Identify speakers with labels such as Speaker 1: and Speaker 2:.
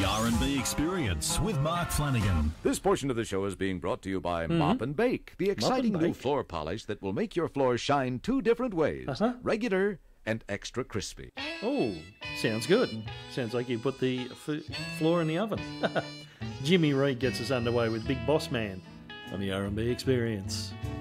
Speaker 1: The R&B Experience with Mark Flanagan.
Speaker 2: This portion of the show is being brought to you by Mop and Bake, the exciting new floor polish that will make your floor shine two different ways, regular and extra crispy.
Speaker 3: Oh, sounds good. Sounds like you put the floor in the oven. Jimmy Reed gets us underway with Big Boss Man on the R&B Experience.